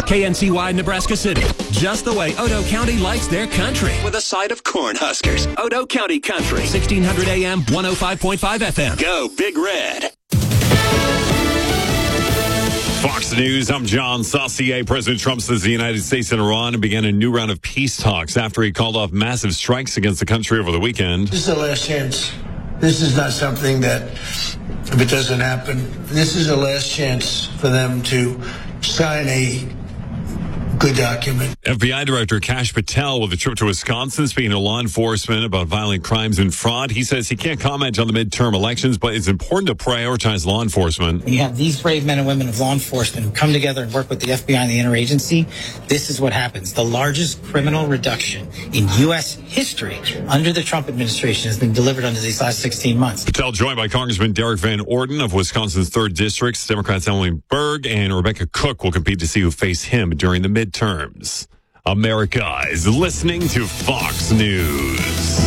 KNCY Nebraska City. Just the way Odo County likes their country. With a side of Cornhuskers. Odo County Country. 1600 AM, 105.5 FM. Go Big Red. Fox News, I'm John Saucier. President Trump says the United States and Iran began a new round of peace talks after he called off massive strikes against the country over the weekend. This is the last chance. This is not something that, if it doesn't happen, this is the last chance for them to sign a good document. FBI Director Kash Patel with a trip to Wisconsin speaking to law enforcement about violent crimes and fraud. He says he can't comment on the midterm elections, but it's important to prioritize law enforcement. You have these brave men and women of law enforcement who come together and work with the FBI and the interagency. This is what happens. The largest criminal reduction in U.S. history under the Trump administration has been delivered under these last 16 months. Patel joined by Congressman Derek Van Orden of Wisconsin's 3rd District. Democrats Emily Berg and Rebecca Cook will compete to see who face him during the midterms. America is listening to Fox News.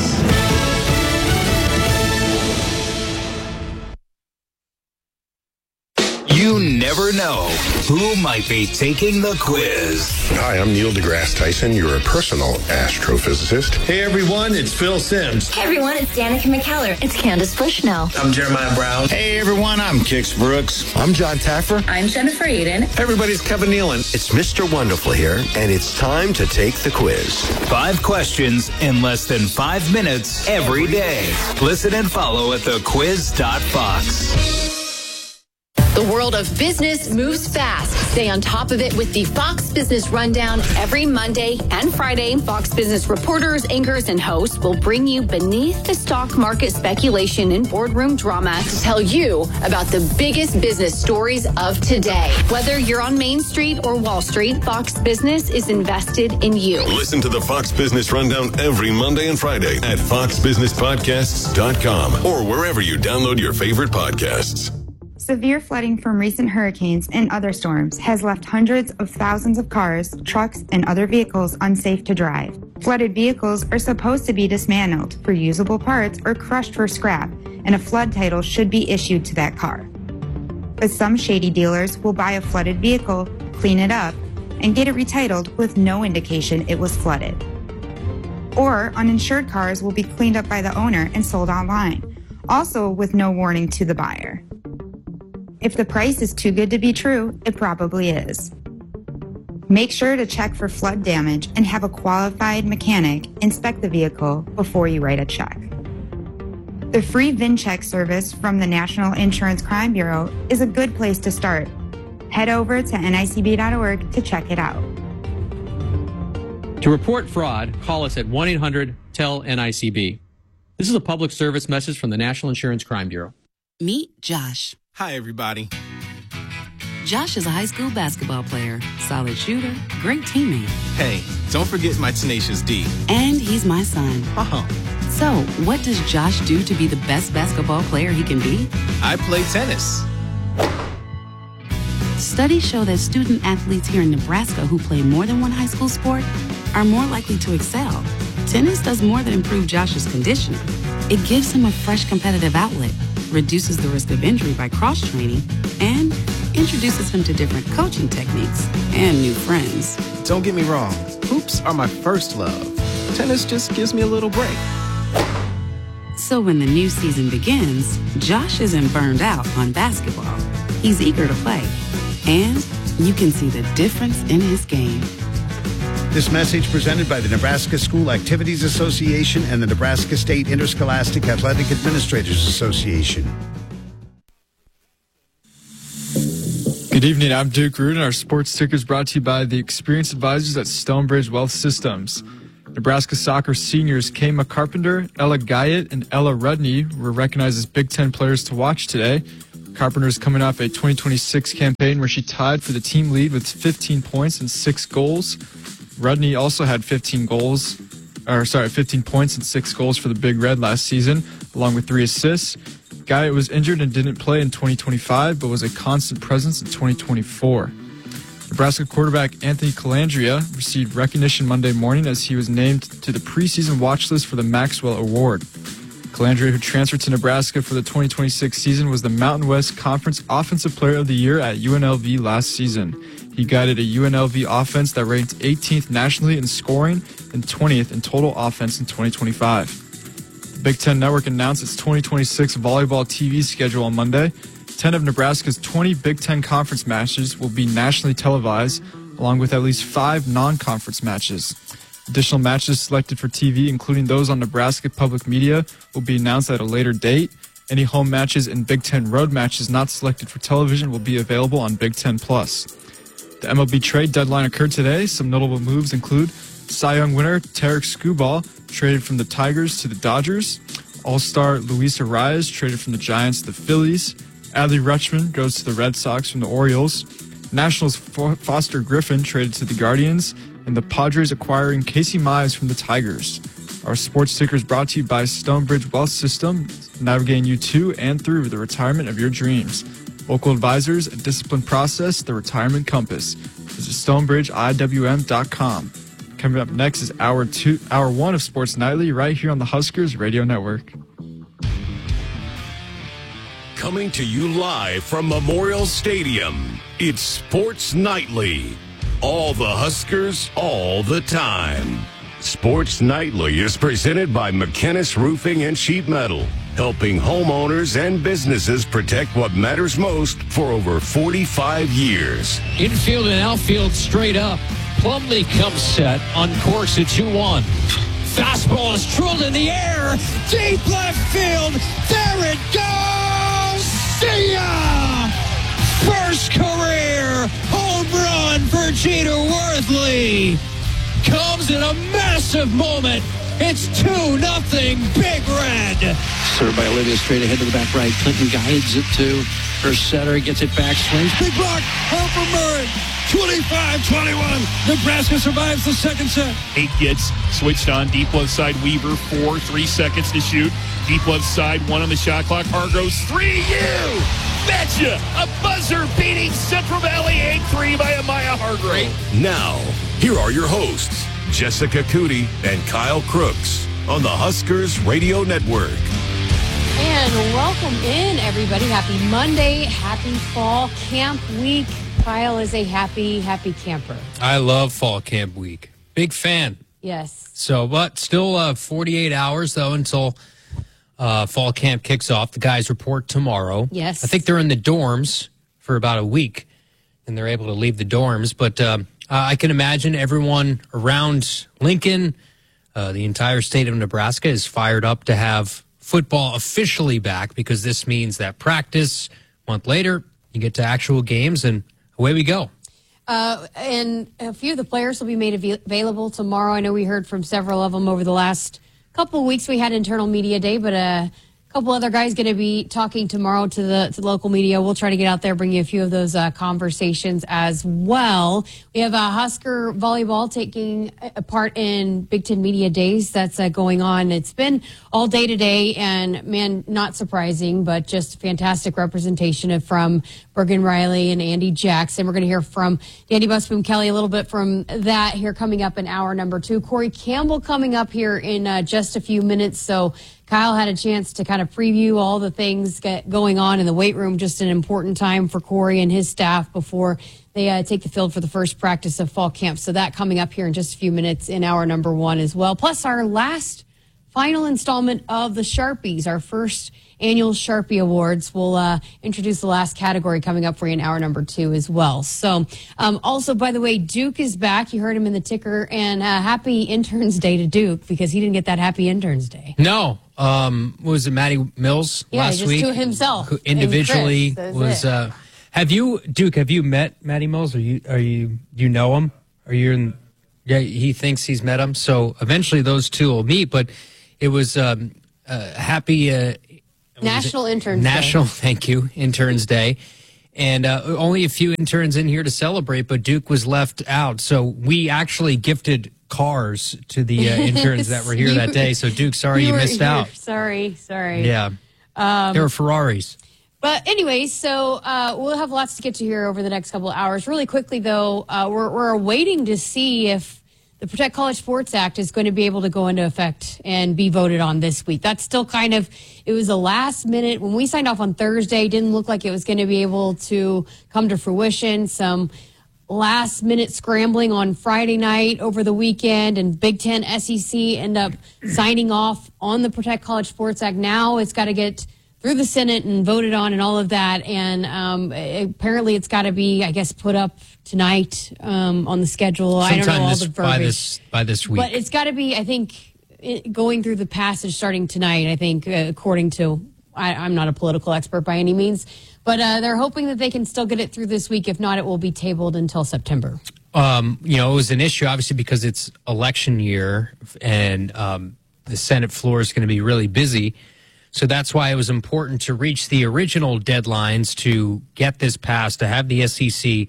You never know who might be taking the quiz. Hi, I'm Neil deGrasse Tyson, your personal astrophysicist. Hey everyone, it's Phil Simms. Hey everyone, it's Danica McKellar. It's Candace Bushnell. I'm Jeremiah Brown. Hey everyone, I'm Kix Brooks. I'm John Taffer. I'm Jennifer Aiden. Everybody's Kevin Nealon. It's Mr. Wonderful here, and it's time to take the quiz. 5 questions in less than 5 minutes every day. Listen and follow at thequiz.fox. The world of business moves fast. Stay on top of it with the Fox Business Rundown every Monday and Friday. Fox Business reporters, anchors, and hosts will bring you beneath the stock market speculation and boardroom drama to tell you about the biggest business stories of today. Whether you're on Main Street or Wall Street, Fox Business is invested in you. Listen to the Fox Business Rundown every Monday and Friday at foxbusinesspodcasts.com or wherever you download your favorite podcasts. Severe flooding from recent hurricanes and other storms has left hundreds of thousands of cars, trucks, and other vehicles unsafe to drive. Flooded vehicles are supposed to be dismantled for usable parts or crushed for scrap, and a flood title should be issued to that car. But some shady dealers will buy a flooded vehicle, clean it up, and get it retitled with no indication it was flooded. Or uninsured cars will be cleaned up by the owner and sold online, also with no warning to the buyer. If the price is too good to be true, it probably is. Make sure to check for flood damage and have a qualified mechanic inspect the vehicle before you write a check. The free VIN check service from the National Insurance Crime Bureau is a good place to start. Head over to nicb.org to check it out. To report fraud, call us at 1-800-TEL-NICB. This is a public service message from the National Insurance Crime Bureau. Meet Josh. Hi, everybody. Josh is a high school basketball player, solid shooter, great teammate. Hey, don't forget my tenacious D. And he's my son. Uh-huh. So, what does Josh do to be the best basketball player he can be? I play tennis. Studies show that student athletes here in Nebraska who play more than one high school sport are more likely to excel. Tennis does more than improve Josh's conditioning. It gives him a fresh competitive outlet, reduces the risk of injury by cross-training, and introduces him to different coaching techniques and new friends. Don't get me wrong, hoops are my first love. Tennis just gives me a little break. So when the new season begins, Josh isn't burned out on basketball. He's eager to play, and you can see the difference in his game. This message presented by the Nebraska School Activities Association and the Nebraska State Interscholastic Athletic Administrators Association. Good evening, I'm Duke Root, and our sports ticker is brought to you by the experienced advisors at Stonebridge Wealth Systems. Nebraska soccer seniors Kayma Carpenter, Ella Guyett, and Ella Rudney were recognized as Big Ten players to watch today. Carpenter is coming off a 2026 campaign where she tied for the team lead with 15 points and 6 goals. Rudney also had 15 points and 6 goals for the Big Red last season, along with 3 assists. Guyett was injured and didn't play in 2025, but was a constant presence in 2024. Nebraska quarterback Anthony Calandria received recognition Monday morning as he was named to the preseason watch list for the Maxwell Award. Calandria, who transferred to Nebraska for the 2026 season, was the Mountain West Conference Offensive Player of the Year at UNLV last season. He guided a UNLV offense that ranked 18th nationally in scoring and 20th in total offense in 2025. The Big Ten Network announced its 2026 volleyball TV schedule on Monday. 10 of Nebraska's 20 Big Ten conference matches will be nationally televised, along with at least 5 non-conference matches. Additional matches selected for TV, including those on Nebraska Public Media, will be announced at a later date. Any home matches and Big Ten road matches not selected for television will be available on Big Ten Plus. The MLB trade deadline occurred today. Some notable moves include Cy Young winner Tarek Skubal traded from the Tigers to the Dodgers. All-star Luis Arraez traded from the Giants to the Phillies. Adley Rutschman goes to the Red Sox from the Orioles. Nationals Foster Griffin traded to the Guardians. And the Padres acquiring Casey Mize from the Tigers. Our sports ticker is brought to you by Stonebridge Wealth System, navigating you to and through the retirement of your dreams. Local advisors, a disciplined process, the retirement compass. Visit StonebridgeIWM.com. Coming up next is hour 1 of Sports Nightly right here on the Huskers Radio Network. Coming to you live from Memorial Stadium, it's Sports Nightly. All the Huskers, all the time. Sports Nightly is presented by McKinnis Roofing and Sheet Metal, helping homeowners and businesses protect what matters most for over 45 years. Infield and outfield straight up. Plumlee comes set on course at 2-1. Fastball is drilled in the air. Deep left field. There it goes. See ya! First career home run for Jeter Worthley. Comes in a massive moment. It's 2-0 Big Red. Served by Olivia straight ahead to the back right. Clinton guides it to her setter. Gets it back, swings. Big block. Harper Murray. 25-21. Nebraska survives the second set. 8 gets switched on. Deep left side, Weaver. 4, 3 seconds to shoot. Deep left side, 1 on the shot clock. Hargroves, 3. You betcha! A buzzer-beating Central Valley 8-3 by Amaya Hargrove. Now, here are your hosts, Jessica Cootie and Kyle Crooks on the Huskers Radio Network. And welcome in, everybody. Happy Monday. Happy Fall Camp Week. Kyle is a happy camper. I love Fall Camp Week. Big fan. Yes. So, but still 48 hours, though, until fall camp kicks off. The guys report tomorrow. Yes. I think they're in the dorms for about a week, and they're able to leave the dorms. But I can imagine everyone around Lincoln, the entire state of Nebraska, is fired up to have football officially back, because this means that practice, a month later, you get to actual games, and away we go. And a few of the players will be made available tomorrow. I know we heard from several of them over the last couple of weeks. We had internal media day, but a couple other guys going to be talking tomorrow to the local media. We'll try to get out there, bring you a few of those conversations as well. We have Husker volleyball taking a part in Big Ten Media Days. That's going on. It's been all day today, and man, not surprising, but just fantastic representation from Bergen Riley and Andy Jackson. We're going to hear from Danny Busboom Kelly a little bit from that here coming up in hour number 2. Corey Campbell coming up here in just a few minutes. So Kyle had a chance to kind of preview all the things going on in the weight room. Just an important time for Corey and his staff before they take the field for the first practice of fall camp. So that coming up here in just a few minutes in hour number 1 as well. Plus our final installment of the Sharpies, our first annual Sharpie Awards. We'll introduce the last category coming up for you in hour number 2 as well. So also, by the way, Duke is back. You heard him in the ticker. And happy Interns Day to Duke, because he didn't get that happy Interns Day. No. Was it Matty Mills last week? Yeah, just to himself. Who individually was. Have you met Matty Mills? Do you know him? Yeah, he thinks he's met him. So eventually those two will meet. But it was happy National Interns Day. Thank you, Interns Day. And only a few interns in here to celebrate, but Duke was left out. So we actually gifted cars to the interns that were here that day. So Duke, sorry you missed out. Sorry. Yeah. There were Ferraris. But anyway, so we'll have lots to get to here over the next couple of hours. Really quickly, though, we're waiting to see if the Protect College Sports Act is going to be able to go into effect and be voted on this week. That's still kind of, it was a last minute. When we signed off on Thursday, didn't look like it was going to be able to come to fruition. Some last minute scrambling on Friday night over the weekend, and Big Ten, SEC end up signing off on the Protect College Sports Act. Now it's got to get through the Senate and voted on and all of that. And apparently it's got to be, I guess, put up tonight on the schedule. Sometime I don't know all the verbiage. By this week. But it's got to be, I think, going through the passage starting tonight, I think, according to, I'm not a political expert by any means, but they're hoping that they can still get it through this week. If not, it will be tabled until September. It was an issue, obviously, because it's election year and the Senate floor is going to be really busy. So that's why it was important to reach the original deadlines to get this passed, to have the SEC,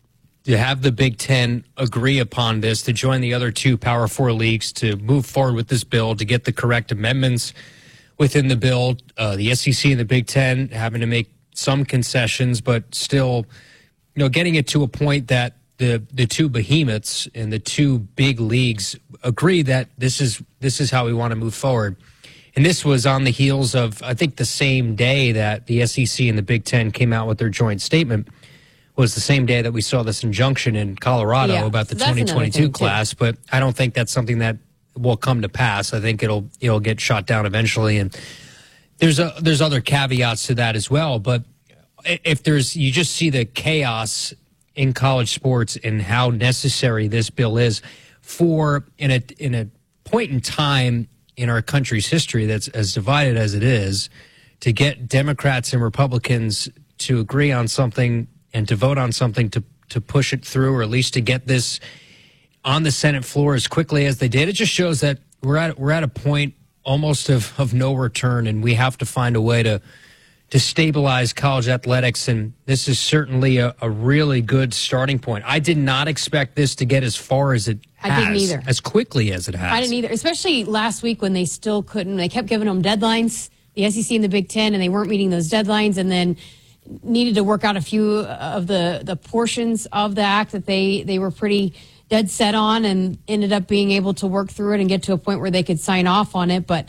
to have the Big Ten agree upon this, to join the other two Power Four leagues, to move forward with this bill, to get the correct amendments within the bill. The SEC and the Big Ten having to make some concessions, but still, getting it to a point that the two behemoths and the two big leagues agree that this is how we want to move forward. And this was on the heels of, I think, the same day that the SEC and the Big Ten came out with their joint statement, was the same day that we saw this injunction in Colorado about the 2022 class. But I don't think that's something that will come to pass. I think it'll get shot down eventually. And there's other caveats to that as well. But if you just see the chaos in college sports and how necessary this bill is for in a point in time in our country's history that's as divided as it is, to get Democrats and Republicans to agree on something and to vote on something to push it through, or at least to get this on the Senate floor as quickly as they did. It just shows that we're at a point almost of no return, and we have to find a way to stabilize college athletics, and this is certainly a really good starting point. I did not expect this to get as far as it has. I didn't either. As quickly as it has. I didn't either, especially last week when they still couldn't. They kept giving them deadlines, the SEC and the Big Ten, and they weren't meeting those deadlines, and then needed to work out a few of the portions of the act that they were pretty dead set on, and ended up being able to work through it and get to a point where they could sign off on it. But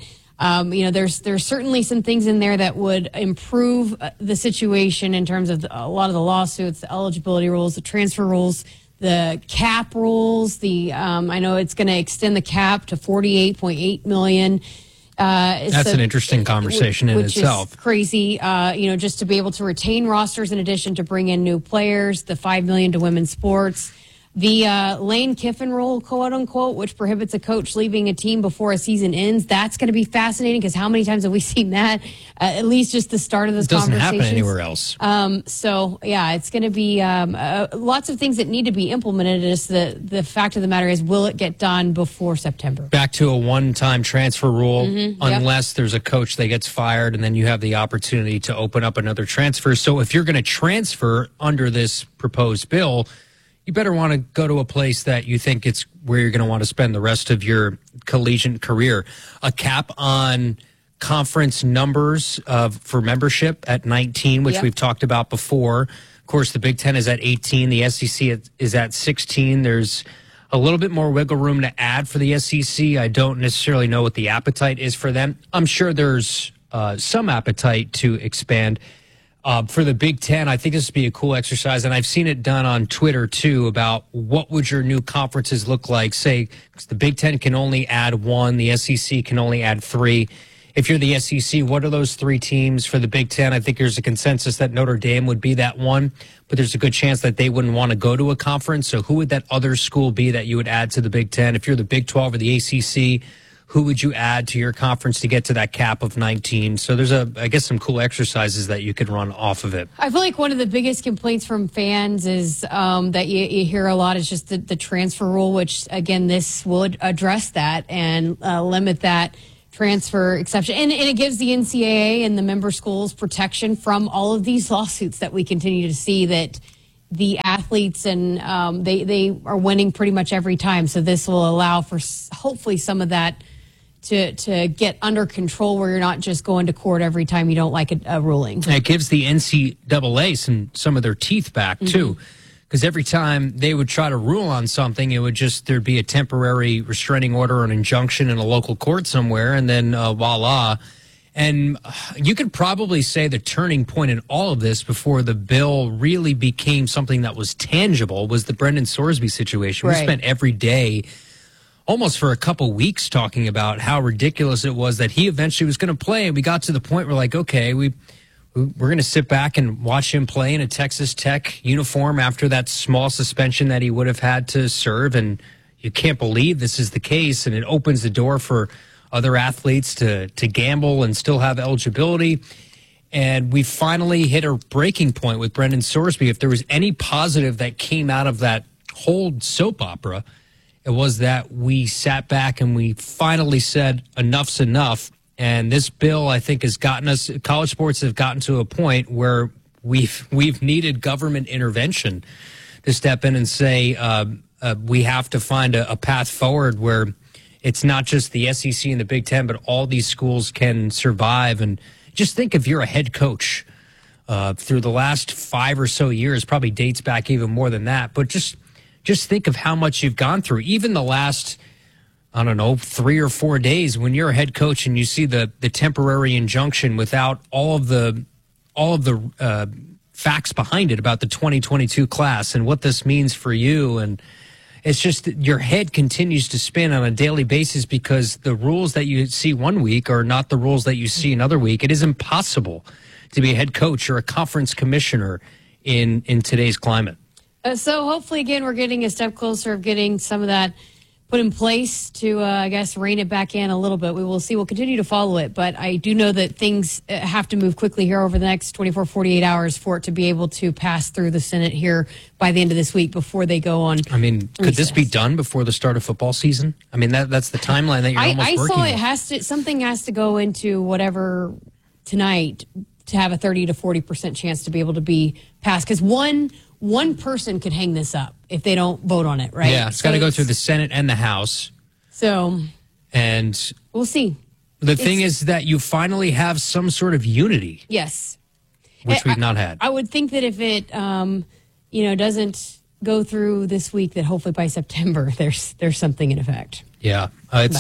there's certainly some things in there that would improve the situation in terms of a lot of the lawsuits, the eligibility rules, the transfer rules, the cap rules. I know it's going to extend the cap to $48.8 million. That's an interesting conversation in itself. Is crazy. Just to be able to retain rosters in addition to bring in new players, the $5 million to women's sports. The Lane Kiffin rule, quote unquote, which prohibits a coach leaving a team before a season ends. That's going to be fascinating, because how many times have we seen that? At least just the start of this conversation. It doesn't happen anywhere else. It's going to be lots of things that need to be implemented. Just the fact of the matter is, will it get done before September? Back to a one-time transfer rule, unless there's a coach that gets fired, and then you have the opportunity to open up another transfer. So if you're going to transfer under this proposed bill, you better want to go to a place that you think it's where you're going to want to spend the rest of your collegiate career. A cap on conference numbers for membership at 19, which we've talked about before. Of course, the Big Ten is at 18. The SEC is at 16. There's a little bit more wiggle room to add for the SEC. I don't necessarily know what the appetite is for them. I'm sure there's some appetite to expand. For the Big Ten, I think this would be a cool exercise, and I've seen it done on Twitter, too, about what would your new conferences look like. Say, the Big Ten can only add 1, the SEC can only add 3. If you're the SEC, what are those 3 teams? For the Big Ten, I think there's a consensus that Notre Dame would be that one, but there's a good chance that they wouldn't want to go to a conference. So who would that other school be that you would add to the Big Ten? If you're the Big 12 or the ACC, who would you add to your conference to get to that cap of 19? So there's some cool exercises that you could run off of it. I feel like one of the biggest complaints from fans is that you hear a lot is just the transfer rule, which, again, this would address that and limit that transfer exception. And it gives the NCAA and the member schools protection from all of these lawsuits that we continue to see, that the athletes and they are winning pretty much every time. So this will allow for hopefully some of that to get under control, where you're not just going to court every time you don't like a ruling. And it gives the NCAA some of their teeth back, too. because every time they would try to rule on something, there'd be a temporary restraining order or an injunction in a local court somewhere, and then voila. And you could probably say the turning point in all of this before the bill really became something that was tangible was the Brendan Sorsby situation. Right. We spent every day, almost for a couple weeks, talking about how ridiculous it was that he eventually was going to play. And we got to the point where, like, okay, we're going to sit back and watch him play in a Texas Tech uniform after that small suspension that he would have had to serve. And you can't believe this is the case. And it opens the door for other athletes to gamble and still have eligibility. And we finally hit a breaking point with Brendan Sorsby. If there was any positive that came out of that whole soap opera, it was that we sat back and we finally said enough's enough. And this bill, I think, has gotten us, college sports have gotten to a point where we've needed government intervention to step in and say we have to find a path forward where it's not just the SEC and the Big Ten, but all these schools can survive. And just think if you're a head coach through the last 5 or so years, probably dates back even more than that. But just think of how much you've gone through. Even the last, 3 or 4 days when you're a head coach and you see the temporary injunction without all of the facts behind it about the 2022 class and what this means for you. And it's just your head continues to spin on a daily basis because the rules that you see one week are not the rules that you see another week. It is impossible to be a head coach or a conference commissioner in today's climate. So hopefully, again, we're getting a step closer of getting some of that put in place to, rein it back in a little bit. We will see. We'll continue to follow it. But I do know that things have to move quickly here over the next 24, 48 hours for it to be able to pass through the Senate here by the end of this week before they go on. I mean, could this be done before the start of football season? I mean, that's the timeline that you're almost working on. Something has to go into whatever tonight to have a 30 to 40% chance to be able to be passed. Because one person could hang this up if they don't vote on it, right? Yeah, it's got to go through the Senate and the House. And we'll see. The thing is that you finally have some sort of unity. Yes. Which we've not had. I would think that if it, doesn't go through this week, that hopefully by September there's something in effect. Yeah,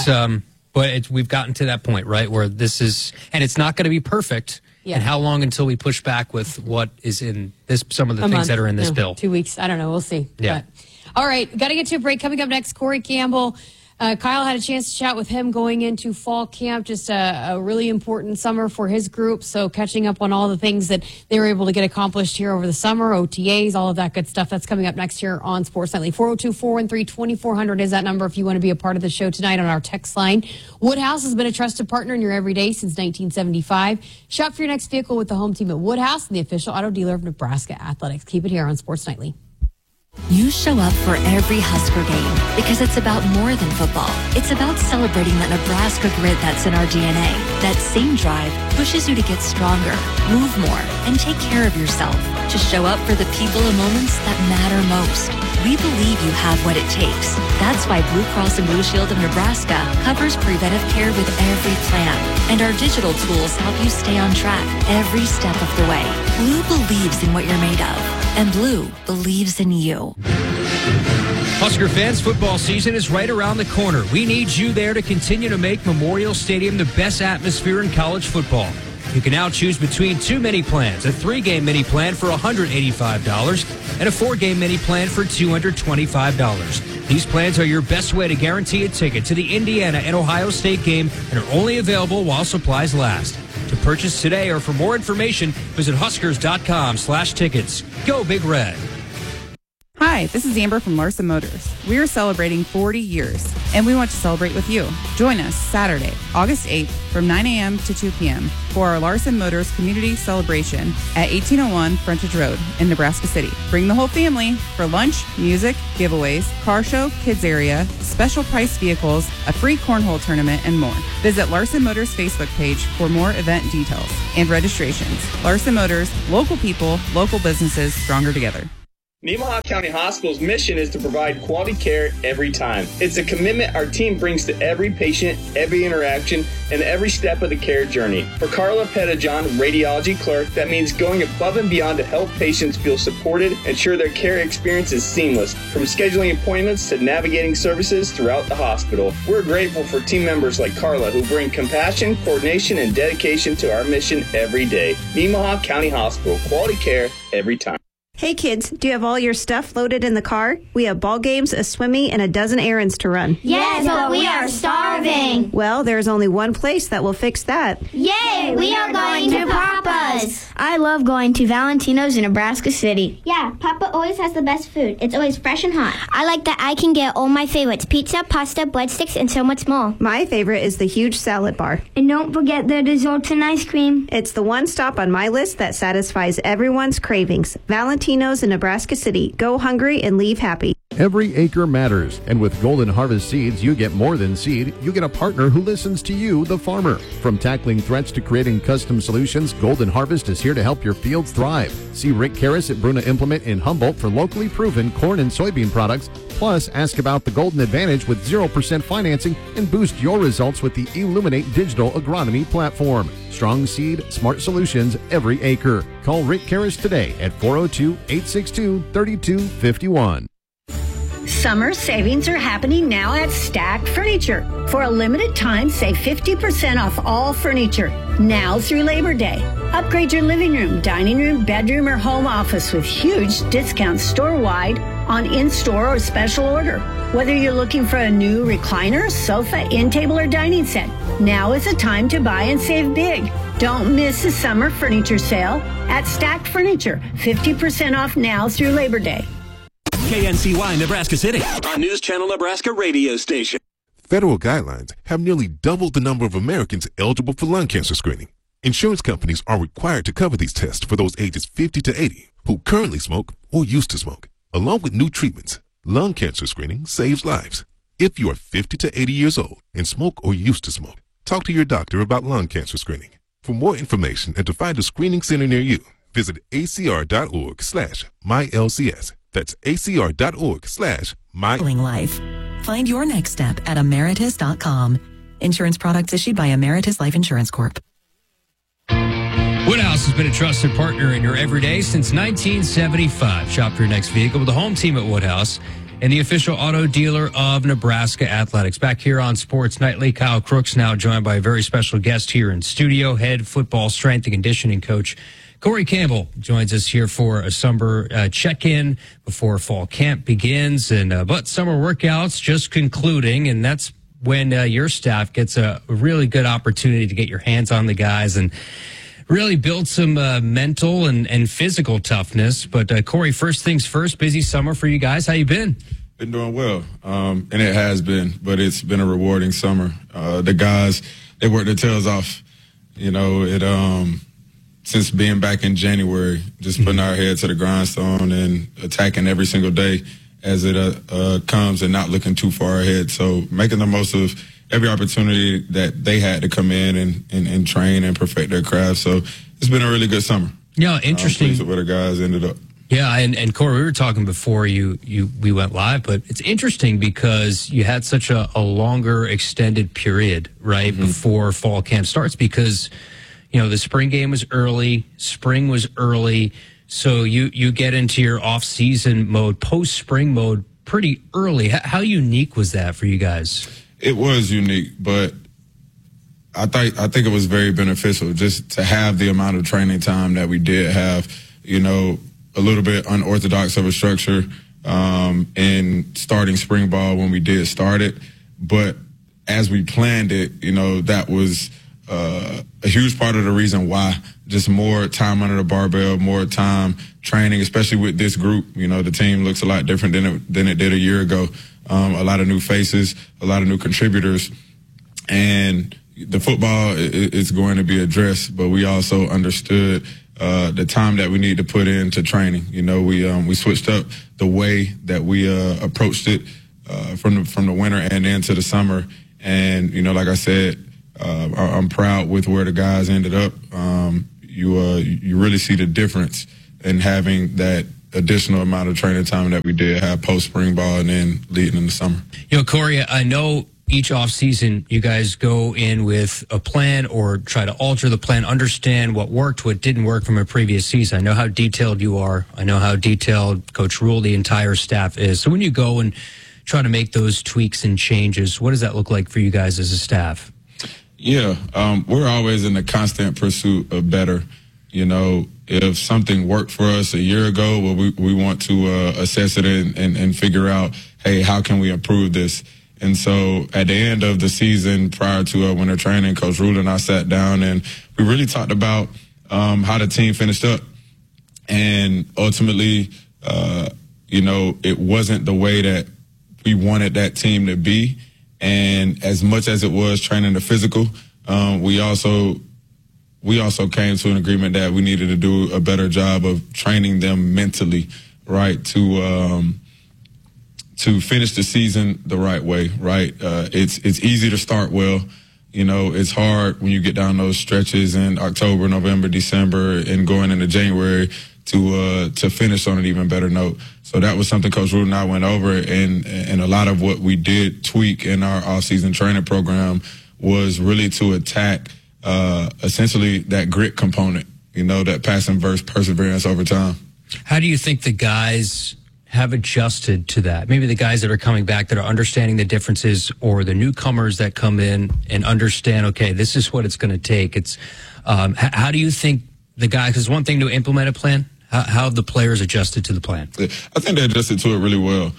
we've gotten to that point, right, where this is, and it's not going to be perfect. Yeah. And how long until we push back with what is in this? Some of the things that are in this bill. 2 weeks. I don't know. We'll see. Yeah. All right. Got to get to a break. Coming up next, Corey Campbell. Kyle had a chance to chat with him going into fall camp. Just a really important summer for his group. So catching up on all the things that they were able to get accomplished here over the summer, OTAs, all of that good stuff. That's coming up next here on Sports Nightly. 402-413-2400 is that number if you want to be a part of the show tonight on our text line. Woodhouse has been a trusted partner in your everyday since 1975. Shop for your next vehicle with the home team at Woodhouse and the official auto dealer of Nebraska Athletics. Keep it here on Sports Nightly. You show up for every Husker game because it's about more than football. It's about celebrating that Nebraska grit that's in our DNA. That same drive pushes you to get stronger, move more, and take care of yourself. To show up for the people and moments that matter most. We believe you have what it takes. That's why Blue Cross and Blue Shield of Nebraska covers preventive care with every plan. And our digital tools help you stay on track every step of the way. Blue believes in what you're made of. And Blue believes in you. Husker fans, football season is right around the corner. We need you there to continue to make Memorial Stadium the best atmosphere in college football. You can now choose between 2 mini plans, a 3-game mini plan for $185 and a 4-game mini plan for $225. These plans are your best way to guarantee a ticket to the Indiana and Ohio State game and are only available while supplies last. To purchase today or for more information, visit Huskers.com/tickets. Go Big Red. Hi, this is Amber from Larson Motors. We are celebrating 40 years, and we want to celebrate with you. Join us Saturday, August 8th from 9 a.m. to 2 p.m. for our Larson Motors Community Celebration at 1801 Frontage Road in Nebraska City. Bring the whole family for lunch, music, giveaways, car show, kids area, special price vehicles, a free cornhole tournament, and more. Visit Larson Motors Facebook page for more event details and registrations. Larson Motors, local people, local businesses, stronger together. Nemaha County Hospital's mission is to provide quality care every time. It's a commitment our team brings to every patient, every interaction, and every step of the care journey. For Carla Pettijohn, radiology clerk, that means going above and beyond to help patients feel supported, ensure their care experience is seamless, from scheduling appointments to navigating services throughout the hospital. We're grateful for team members like Carla who bring compassion, coordination, and dedication to our mission every day. Nemaha County Hospital, quality care every time. Hey kids, do you have all your stuff loaded in the car? We have ball games, a swimming, and a dozen errands to run. Yes, but we are starving. Well, there's only one place that will fix that. Yay, we are going to Papa's. I love going to Valentino's in Nebraska City. Yeah, Papa always has the best food. It's always fresh and hot. I like that I can get all my favorites, pizza, pasta, breadsticks, and so much more. My favorite is the huge salad bar. And don't forget the desserts and ice cream. It's the one stop on my list that satisfies everyone's cravings. Valentino's in Nebraska City. Go hungry and leave happy. Every acre matters, and with Golden Harvest Seeds, you get more than seed. You get a partner who listens to you, the farmer. From tackling threats to creating custom solutions, Golden Harvest is here to help your fields thrive. See Rick Karras at Bruna Implement in Humboldt for locally proven corn and soybean products. Plus, ask about the Golden Advantage with 0% financing and boost your results with the Illuminate Digital Agronomy Platform. Strong seed, smart solutions every acre. Call Rick Karras today at 402-862-3251. Summer savings are happening now at Stack Furniture. For a limited time, save 50% off all furniture, now through Labor Day. Upgrade your living room, dining room, bedroom, or home office with huge discounts store-wide on in-store or special order. Whether you're looking for a new recliner, sofa, end table, or dining set, now is the time to buy and save big. Don't miss the summer furniture sale at Stack Furniture. 50% off now through Labor Day. KNCY Nebraska City, our News Channel Nebraska radio station. Federal guidelines have nearly doubled the number of Americans eligible for lung cancer screening. Insurance companies are required to cover these tests for those ages 50 to 80 who currently smoke or used to smoke. Along with new treatments, lung cancer screening saves lives. If you are 50 to 80 years old and smoke or used to smoke, talk to your doctor about lung cancer screening. For more information and to find a screening center near you, visit acr.org/mylcs. That's acr.org/my. Life. Find your next step at Emeritus.com. Insurance products issued by Emeritus Life Insurance Corp. Woodhouse has been a trusted partner in your everyday since 1975. Shop for your next vehicle with the home team at Woodhouse and the official auto dealer of Nebraska Athletics. Back here on Sports Nightly, Kyle Crooks now joined by a very special guest here in studio, head football strength and conditioning coach Corey Campbell joins us here for a summer check-in before fall camp begins. But summer workouts just concluding, and that's when your staff gets a really good opportunity to get your hands on the guys and really build some mental and physical toughness. But Corey, first things first, busy summer for you guys. How you been? Been doing well, and it has been, but it's been a rewarding summer. The guys, they worked their tails off. You know, since being back in January, just putting our head to the grindstone and attacking every single day as it comes and not looking too far ahead. So making the most of every opportunity that they had to come in and train and perfect their craft. So it's been a really good summer. Yeah, interesting. I'm pleased with where the guys ended up. Yeah, and Corey, we were talking before we went live, but it's interesting because you had such a longer extended period, right, before fall camp starts because, you know, the spring game was early, spring was early, so you get into your off-season mode, post-spring mode pretty early. How unique was that for you guys? It was unique, but I think it was very beneficial just to have the amount of training time that we did have, you know, a little bit unorthodox of a structure in starting spring ball when we did start it. But as we planned it, you know, that was a huge part of the reason why. Just more time under the barbell, more time training, especially with this group. You know, the team looks a lot different than it did a year ago. A lot of new faces, a lot of new contributors. And the football is going to be addressed, but we also understood the time that we need to put into training. You know, we switched up the way that we approached it from the winter and into the summer. And, you know, like I said, I'm proud with where the guys ended up. You really see the difference in having that additional amount of training time that we did have post spring ball and then leading in the summer. You know, Corey, I know each offseason you guys go in with a plan or try to alter the plan, understand what worked, what didn't work from a previous season. I know how detailed you are. I know how detailed Coach Rule, the entire staff is. So when you go and try to make those tweaks and changes, what does that look like for you guys as a staff? Yeah, we're always in the constant pursuit of better. You know, if something worked for us a year ago, well, we want to assess it and figure out, hey, how can we improve this? And so at the end of the season, prior to winter training, Coach Rule and I sat down and we really talked about how the team finished up. And ultimately, you know, it wasn't the way that we wanted that team to be. And as much as it was training the physical, we also came to an agreement that we needed to do a better job of training them mentally, right, to finish the season the right way, right? It's easy to start well. You know, it's hard when you get down those stretches in October, November, December, and going into January to finish on an even better note. So that was something Coach Rule and I went over, and a lot of what we did tweak in our off-season training program was really to attack essentially that grit component, you know, that passing versus perseverance over time. How do you think the guys have adjusted to that? Maybe the guys that are coming back that are understanding the differences, or the newcomers that come in and understand, okay, this is what it's going to take. It's how do you think the guys, because one thing to implement a plan, how have the players adjusted to the plan? I think they adjusted to it really well.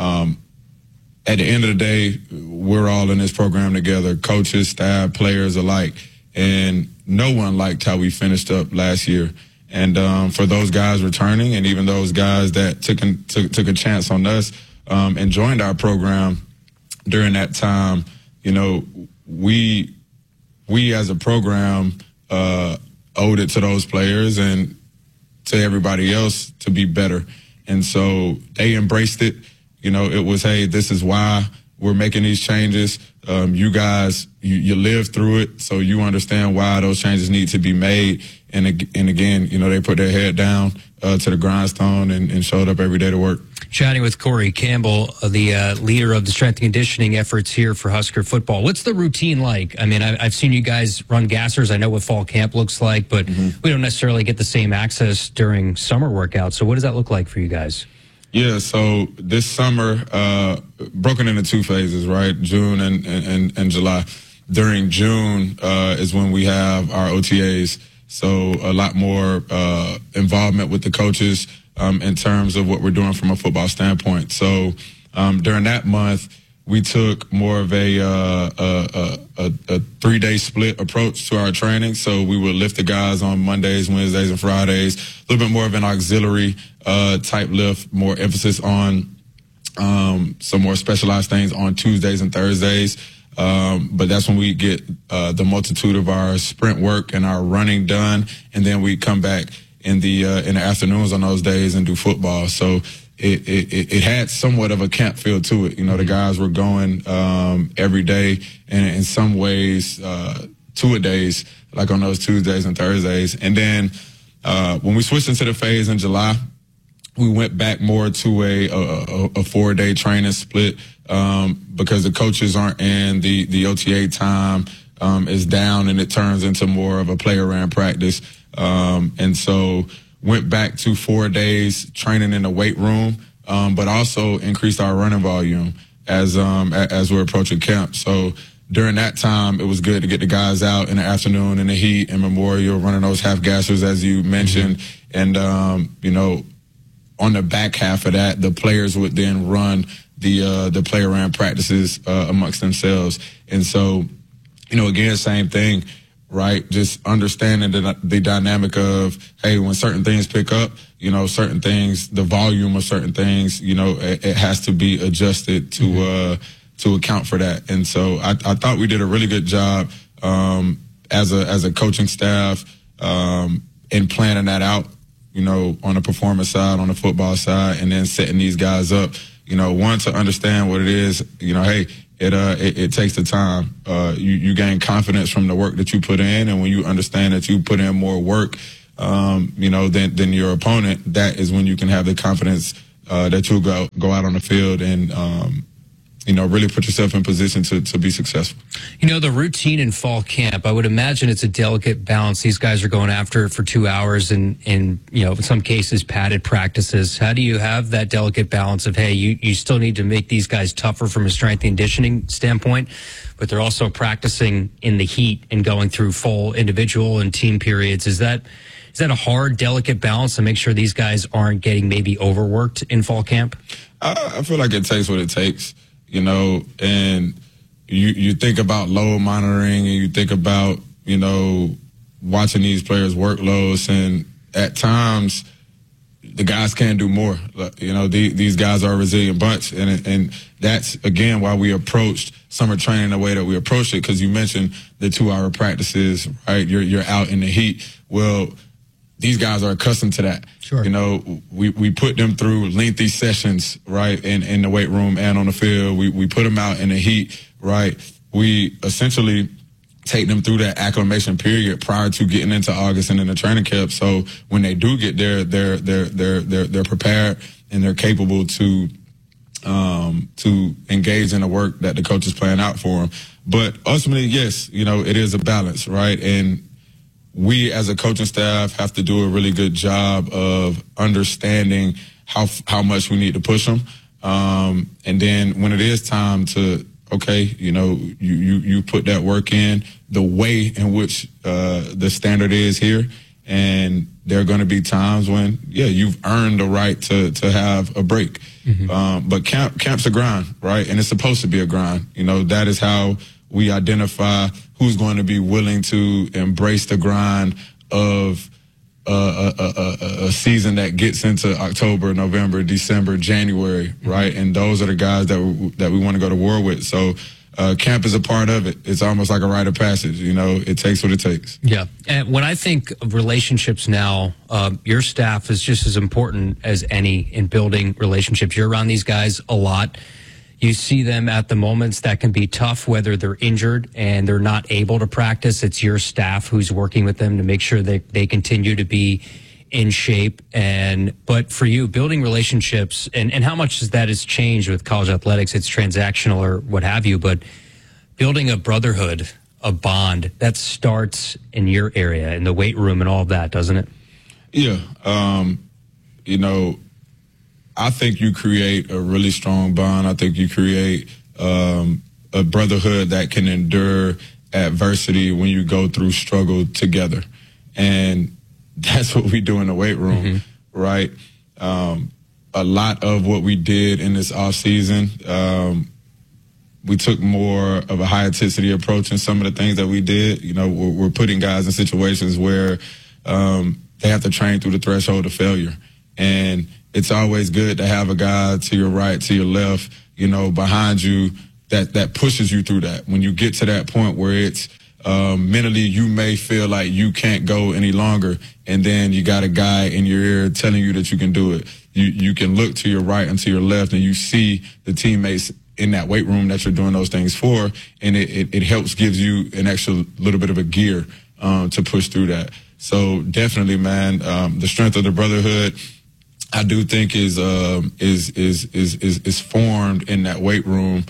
At the end of the day, we're all in this program together, coaches, staff, players alike, and no one liked how we finished up last year. And for those guys returning, and even those guys that took a chance on us and joined our program during that time, you know, we as a program owed it to those players and to everybody else to be better. And so they embraced it. You know, it was, hey, this is why we're making these changes. You guys, you lived through it, so you understand why those changes need to be made. And again, you know, they put their head down to the grindstone and showed up every day to work. Chatting with Corey Campbell, the leader of the strength and conditioning efforts here for Husker football. What's the routine like? I mean, I've seen you guys run gassers. I know what fall camp looks like, but we don't necessarily get the same access during summer workouts. So what does that look like for you guys? Yeah, so this summer, broken into two phases, right? June and July. During June is when we have our OTAs. So a lot more involvement with the coaches in terms of what we're doing from a football standpoint. So during that month, we took more of a 3-day split approach to our training. So we would lift the guys on Mondays, Wednesdays, and Fridays. A little bit more of an auxiliary type lift, more emphasis on some more specialized things on Tuesdays and Thursdays. But that's when we get the multitude of our sprint work and our running done, and then we come back in the afternoons on those days and do football. So it had somewhat of a camp feel to it. You know, the guys were going every day, and in some ways 2-a-days, like on those Tuesdays and Thursdays. And then when we switched into the phase in July, we went back more to a 4-day training split because the coaches aren't in, the OTA time is down, and it turns into more of a player-ran practice. And so went back to 4 days training in the weight room, but also increased our running volume as we're approaching camp. So during that time, it was good to get the guys out in the afternoon in the heat and Memorial, running those half gassers, as you mentioned. And, you know, on the back half of that, the players would then run the player-ran practices amongst themselves. And so, you know, again, same thing, right? Just understanding the dynamic of, hey, when certain things pick up, you know, certain things, the volume of certain things, you know, it has to be adjusted to account for that. And so I thought we did a really good job as a coaching staff in planning that out, you know, on the performance side, on the football side, and then setting these guys up, you know, one, to understand what it is, you know, hey, it takes the time. You gain confidence from the work that you put in, and when you understand that you put in more work, than your opponent, that is when you can have the confidence that you'll go out on the field and really put yourself in position to be successful. The routine in fall camp, I would imagine it's a delicate balance. These guys are going after it for 2 hours and in some cases padded practices. How do you have that delicate balance of, hey, you still need to make these guys tougher from a strength and conditioning standpoint, but they're also practicing in the heat and going through full individual and team periods. Is that a hard, delicate balance to make sure these guys aren't getting maybe overworked in fall camp? I feel like it takes what it takes. And you think about load monitoring and you think about, watching these players' workloads, and at times the guys can do more. These guys are a resilient bunch, and that's, again, why we approached summer training the way that we approached it, because you mentioned the 2-hour practices, right? You're out in the heat. Well, these guys are accustomed to that. Sure. We put them through lengthy sessions, right, in the weight room and on the field. We put them out in the heat, right? We essentially take them through that acclimation period prior to getting into August and in the training camp. So when they do get there, they're prepared and they're capable to engage in the work that the coach is planning out for them. But ultimately, yes, it is a balance, right? And we as a coaching staff have to do a really good job of understanding how much we need to push them. And then when it is time to, you put that work in the way in which the standard is here. And there are going to be times when, you've earned the right to have a break. Mm-hmm. But camp's a grind, right? And it's supposed to be a grind. That is how we identify who's going to be willing to embrace the grind of a season that gets into October, November, December, January, right? And those are the guys that we want to go to war with. So camp is a part of it. It's almost like a rite of passage. It takes what it takes. Yeah. And when I think of relationships now, your staff is just as important as any in building relationships. You're around these guys a lot. You see them at the moments that can be tough, whether they're injured and they're not able to practice. It's your staff who's working with them to make sure that they continue to be in shape. But for you, building relationships and how much that has changed with college athletics, it's transactional or what have you, but building a brotherhood, a bond, that starts in your area, in the weight room and all of that, doesn't it? Yeah. I think you create a really strong bond. I think you create a brotherhood that can endure adversity when you go through struggle together. And that's what we do in the weight room, mm-hmm. right? A lot of what we did in this off season, we took more of a high intensity approach in some of the things that we did. We're putting guys in situations where they have to train through the threshold of failure. And it's always good to have a guy to your right, to your left, behind you that pushes you through that. When you get to that point where it's mentally you may feel like you can't go any longer, and then you got a guy in your ear telling you that you can do it. You can look to your right and to your left, and you see the teammates in that weight room that you're doing those things for, and it helps, gives you an extra little bit of a gear to push through that. So definitely, man, the strength of the brotherhood, I do think is formed in that weight room,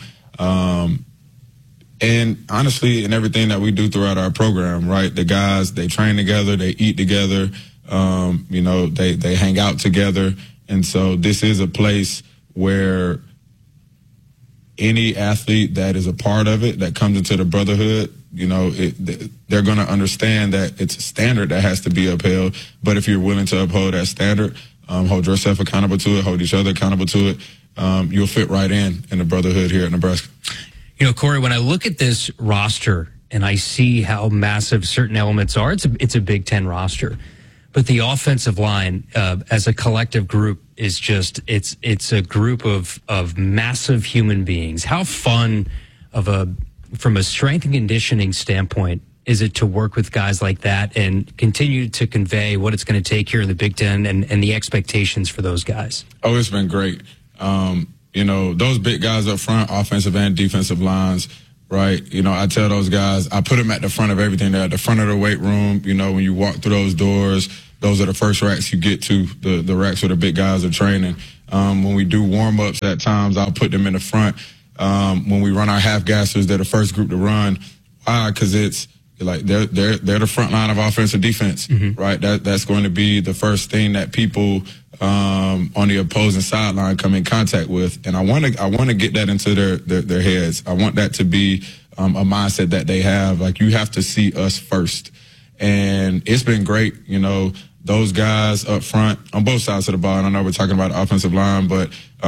and honestly, in everything that we do throughout our program. Right, the guys, they train together, they eat together, they hang out together, and so this is a place where any athlete that is a part of it, that comes into the brotherhood, they're going to understand that it's a standard that has to be upheld. But if you're willing to uphold that standard, hold yourself accountable to it, hold each other accountable to it, you'll fit right in the brotherhood here at Nebraska. Corey, when I look at this roster and I see how massive certain elements are, it's a Big Ten roster. But the offensive line, as a collective group, is just it's a group of massive human beings. How fun from a strength and conditioning standpoint is it to work with guys like that and continue to convey what it's going to take here in the Big Ten and the expectations for those guys? Oh, it's been great. Those big guys up front, offensive and defensive lines, right? I tell those guys, I put them at the front of everything. They're at the front of the weight room. When you walk through those doors, those are the first racks you get to, the racks where the big guys are training. When we do warm-ups at times, I'll put them in the front. When we run our half-gassers, they're the first group to run. Why? Because it's like they're the front line of offense and defense, right? That's going to be the first thing that people on the opposing sideline come in contact with. And I want to get that into their heads. I want that to be a mindset that they have. Like, you have to see us first. And it's been great, you know, those guys up front on both sides of the ball. And I know we're talking about the offensive line, but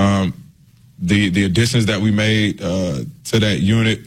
the additions that we made to that unit,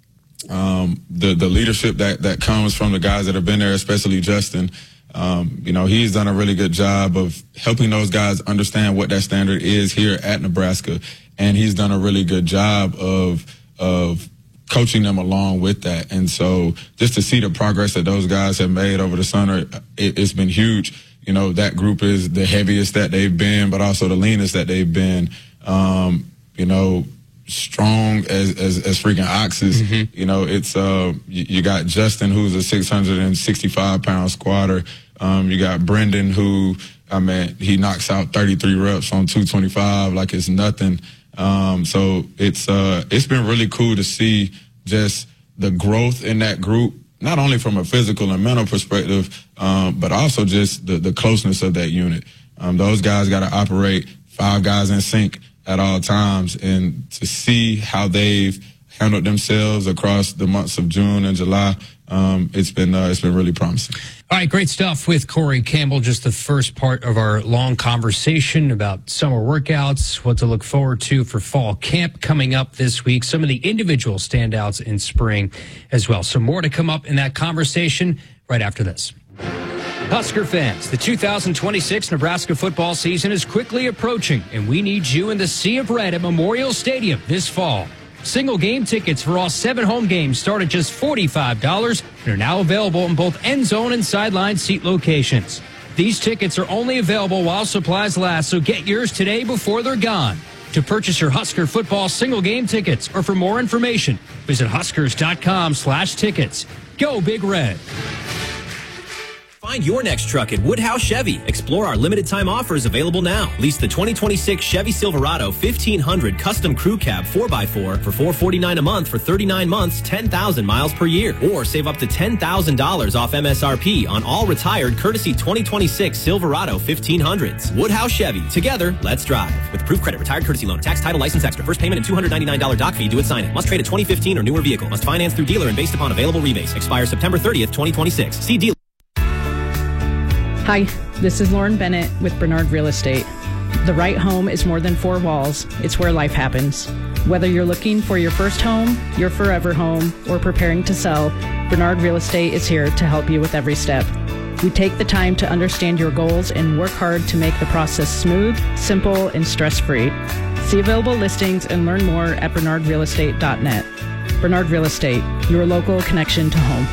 the leadership that comes from the guys that have been there, especially Justin, you know, he's done a really good job of helping those guys understand what that standard is here at Nebraska. And he's done a really good job of coaching them along with that. And so just to see the progress that those guys have made over the summer, it's been huge. You know, that group is the heaviest that they've been, but also the leanest that they've been. You know, strong as freaking oxes. You know, it's you got Justin, who's a 665-pound squatter. You got Brendan, who, I mean, he knocks out 33 reps on 225 like it's nothing. So it's been really cool to see just the growth in that group, not only from a physical and mental perspective, but also just the closeness of that unit. Those guys got to operate 5 guys in sync at all times, and to see how they've handled themselves across the months of June and July, it's been really promising. All right, great stuff with Corey Campbell. Just the first part of our long conversation about summer workouts, what to look forward to for fall camp coming up this week, some of the individual standouts in spring as well. So more to come up in that conversation right after this. Husker fans, the 2026 Nebraska football season is quickly approaching, and we need you in the Sea of Red at Memorial Stadium this fall. Single game tickets for all 7 home games start at just $45 and are now available in both end zone and sideline seat locations. These tickets are only available while supplies last, so get yours today before they're gone. To purchase your Husker football single game tickets or for more information, visit huskers.com/tickets. Go Big Red. Find your next truck at Woodhouse Chevy. Explore our limited time offers available now. Lease the 2026 Chevy Silverado 1500 Custom Crew Cab 4x4 for $449 a month for 39 months, 10,000 miles per year. Or save up to $10,000 off MSRP on all retired courtesy 2026 Silverado 1500s. Woodhouse Chevy. Together, let's drive. With approved credit, retired courtesy loan, tax, title, license extra. First payment and $299 doc fee due at signing. Must trade a 2015 or newer vehicle. Must finance through dealer and based upon available rebates. Expires September 30th, 2026. See dealer. Hi, this is Lauren Bennett with Bernard Real Estate. The right home is more than 4 walls. It's where life happens. Whether you're looking for your first home, your forever home, or preparing to sell, Bernard Real Estate is here to help you with every step. We take the time to understand your goals and work hard to make the process smooth, simple, and stress-free. See available listings and learn more at bernardrealestate.net. Bernard Real Estate, your local connection to home.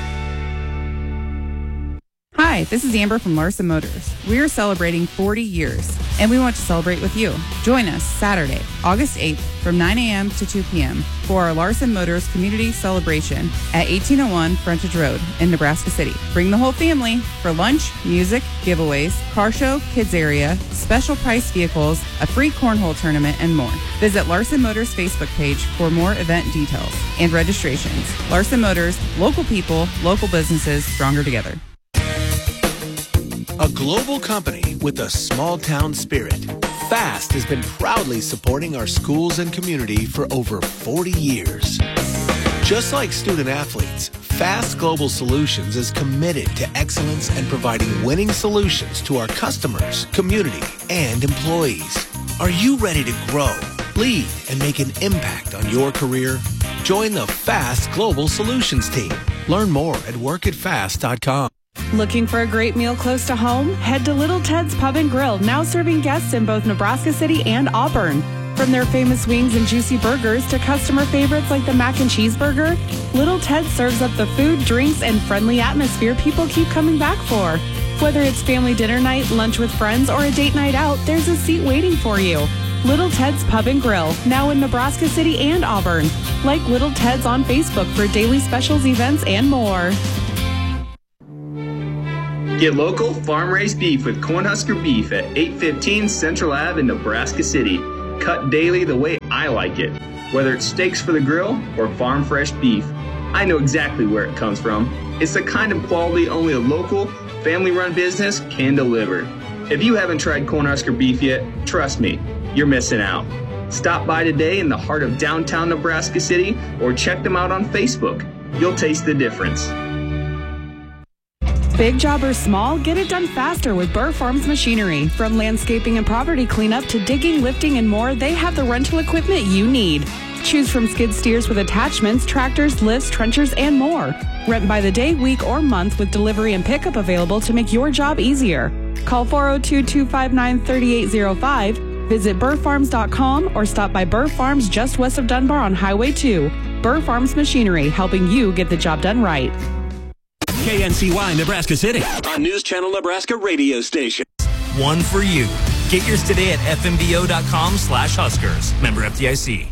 Hi, this is Amber from Larson Motors. We are celebrating 40 years, and we want to celebrate with you. Join us Saturday, August 8th from 9 a.m. to 2 p.m. for our Larson Motors Community Celebration at 1801 Frontage Road in Nebraska City. Bring the whole family for lunch, music, giveaways, car show, kids area, special price vehicles, a free cornhole tournament, and more. Visit Larson Motors Facebook page for more event details and registrations. Larson Motors, local people, local businesses, stronger together. A global company with a small-town spirit, FAST has been proudly supporting our schools and community for over 40 years. Just like student-athletes, FAST Global Solutions is committed to excellence and providing winning solutions to our customers, community, and employees. Are you ready to grow, lead, and make an impact on your career? Join the FAST Global Solutions team. Learn more at workatfast.com. Looking for a great meal close to home? Head to Little Ted's Pub and Grill, now serving guests in both Nebraska City and Auburn. From their famous wings and juicy burgers to customer favorites like the mac and cheese burger, Little Ted serves up the food, drinks, and friendly atmosphere people keep coming back for. Whether it's family dinner night, lunch with friends, or a date night out, there's a seat waiting for you. Little Ted's Pub and Grill, now in Nebraska City and Auburn. Like Little Ted's on Facebook for daily specials, events, and more. Get local, farm-raised beef with Cornhusker Beef at 815 Central Ave in Nebraska City. Cut daily the way I like it. Whether it's steaks for the grill or farm-fresh beef, I know exactly where it comes from. It's the kind of quality only a local, family-run business can deliver. If you haven't tried Cornhusker Beef yet, trust me, you're missing out. Stop by today in the heart of downtown Nebraska City or check them out on Facebook. You'll taste the difference. Big job or small, get it done faster with Burr Farms Machinery. From landscaping and property cleanup to digging, lifting, and more, they have the rental equipment you need. Choose from skid steers with attachments, tractors, lifts, trenchers, and more. Rent by the day, week, or month with delivery and pickup available to make your job easier. Call 402-259-3805, visit burrfarms.com, or stop by Burr Farms just west of Dunbar on Highway 2. Burr Farms Machinery, helping you get the job done right. KNCY Nebraska City on News Channel Nebraska radio station. One for you. Get yours today at fmbo.com/Huskers. Member FDIC.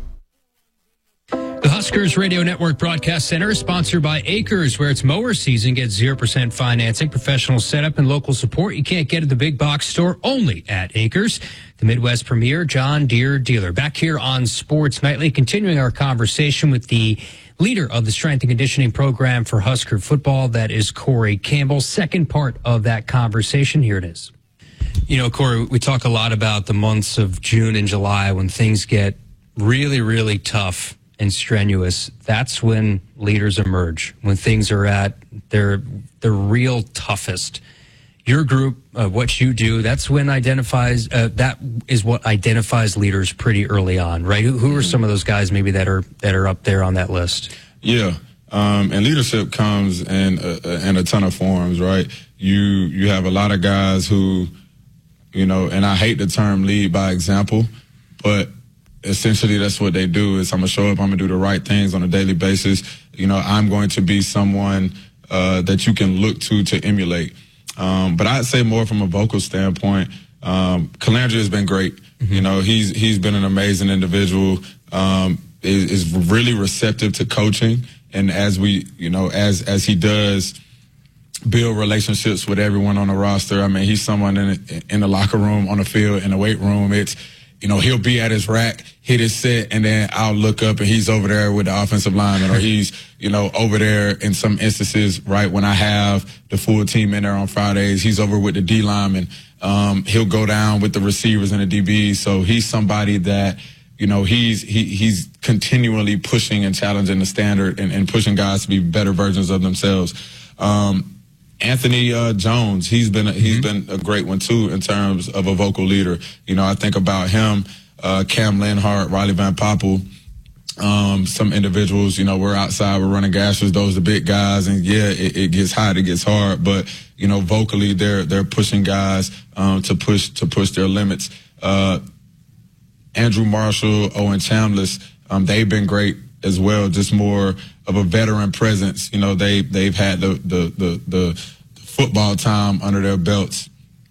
The Huskers Radio Network Broadcast Center is sponsored by Acres, where it's mower season. Get 0% financing, professional setup, and local support you can't get at the big box store, only at Acres, the Midwest premier John Deere dealer. Back here on Sports Nightly, continuing our conversation with the leader of the strength and conditioning program for Husker football. That is Corey Campbell. Second part of that conversation. Here it is. You know, Corey, we talk a lot about the months of June and July when things get really, really tough and strenuous. That's when leaders emerge, when things are at their real toughest. Your group, what you do, that's when identifies that is what identifies leaders pretty early on, right? Who are some of those guys maybe that are up there on that list? Yeah, and leadership comes in a ton of forms, right? You have a lot of guys who, you know, and I hate the term lead by example, but essentially that's what they do. Is I'm gonna show up, I'm gonna do the right things on a daily basis. You know, I'm going to be someone that you can look to emulate. But I'd say more from a vocal standpoint, Calandra has been great. Mm-hmm. You know, he's been an amazing individual, is really receptive to coaching. And as we, you know, as he does build relationships with everyone on the roster, I mean, he's someone in the locker room, on the field, in the weight room. It's, you know, he'll be at his rack, hit his set, and then I'll look up and he's over there with the offensive lineman, or he's, you know, over there in some instances, right, when I have the full team in there on Fridays, he's over with the D lineman. He'll go down with the receivers and the DBs. So he's somebody that, you know, he's continually pushing and challenging the standard and pushing guys to be better versions of themselves. Anthony Jones, he's been a great one too in terms of a vocal leader. You know, I think about him, Cam Lenhart, Riley Van Poppel, some individuals. You know, we're outside, we're running gassers. Those are the big guys, and yeah, it gets hot, it gets hard. But you know, vocally, they're pushing guys to push their limits. Andrew Marshall, Owen Chambliss, they've been great as well. Just more of a veteran presence. You know, they've had the football time under their belts.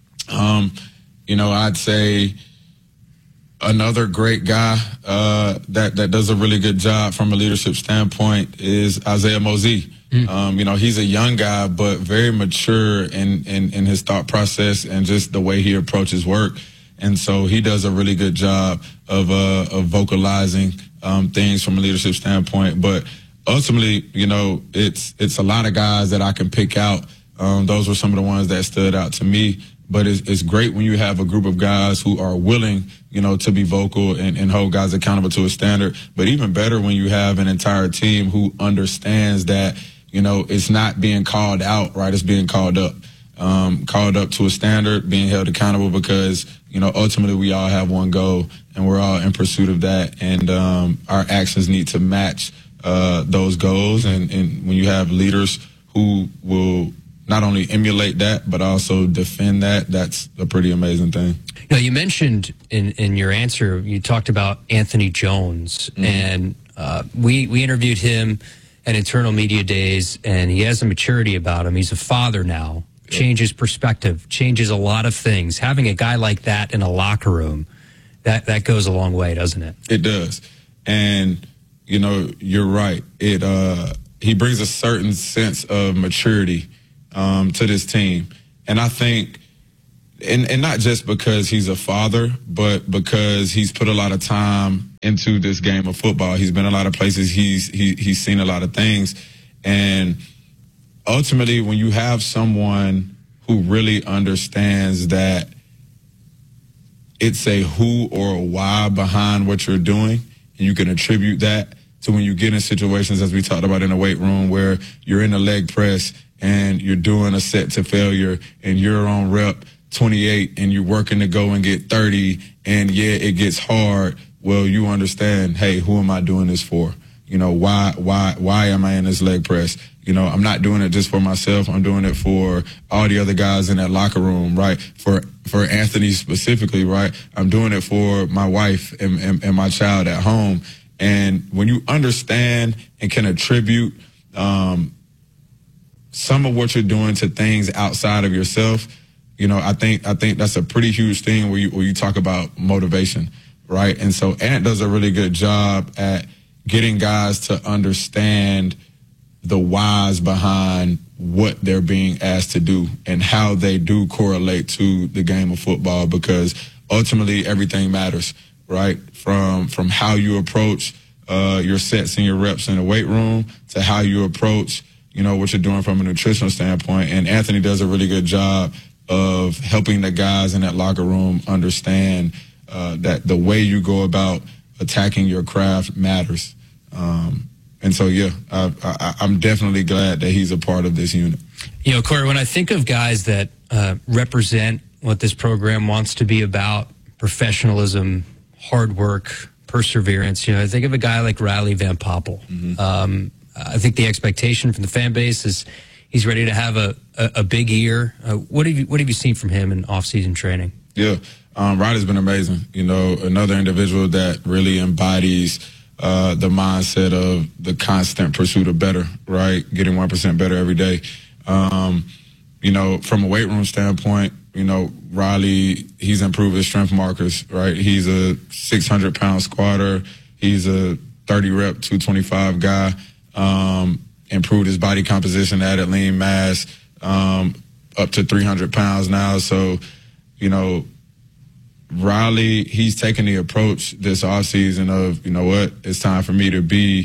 You know, I'd say another great guy that does a really good job from a leadership standpoint is Isaiah Mosey. You know, he's a young guy, but very mature in his thought process and just the way he approaches work. And so he does a really good job of vocalizing things from a leadership standpoint. But ultimately, you know, it's a lot of guys that I can pick out. Those were some of the ones that stood out to me. But it's great when you have a group of guys who are willing, you know, to be vocal and hold guys accountable to a standard. But even better when you have an entire team who understands that, you know, it's not being called out, right? It's being called up. Called up to a standard, being held accountable, because, you know, ultimately we all have one goal and we're all in pursuit of that. And our actions need to match those goals. And when you have leaders who will not only emulate that, but also defend that, that's a pretty amazing thing. Now, you mentioned in your answer, you talked about Anthony Jones, and we interviewed him at Internal Media Days, and he has a maturity about him. He's a father now. Changes perspective, changes a lot of things. Having a guy like that in a locker room, that goes a long way, doesn't it? It does. And, you know, you're right. He brings a certain sense of maturity to this team. And I think, and not just because he's a father, but because he's put a lot of time into this game of football. He's been a lot of places. He's seen a lot of things. And ultimately, when you have someone who really understands that it's a who or a why behind what you're doing, and you can attribute that to when you get in situations, as we talked about in the weight room, where you're in a leg press and you're doing a set to failure and you're on rep 28 and you're working to go and get 30, and yeah, it gets hard. Well, you understand, hey, who am I doing this for? You know, why am I in this leg press? You know, I'm not doing it just for myself. I'm doing it for all the other guys in that locker room, right? For Anthony specifically, right? I'm doing it for my wife and my child at home. And when you understand and can attribute some of what you're doing to things outside of yourself, you know, I think that's a pretty huge thing where you talk about motivation, right? And so Ant does a really good job at getting guys to understand the whys behind what they're being asked to do and how they do correlate to the game of football, because ultimately everything matters, right? From how you approach your sets and your reps in the weight room to how you approach, you know, what you're doing from a nutritional standpoint. And Anthony does a really good job of helping the guys in that locker room understand that the way you go about attacking your craft matters. And so, yeah, I'm definitely glad that he's a part of this unit. You know, Corey, when I think of guys that represent what this program wants to be about, professionalism, hard work, perseverance, you know, I think of a guy like Riley Van Poppel. Mm-hmm. I think the expectation from the fan base is he's ready to have a big year. What have you seen from him in off-season training? Yeah, Riley's been amazing. You know, another individual that really embodies the mindset of the constant pursuit of better, right? Getting 1% better every day. You know, from a weight room standpoint, you know, Riley, he's improved his strength markers, right? He's a 600-pound squatter. He's a 30-rep, 225 guy. Improved his body composition, added lean mass, up to 300 pounds now. So, you know, Riley, he's taking the approach this offseason of, you know what, it's time for me to be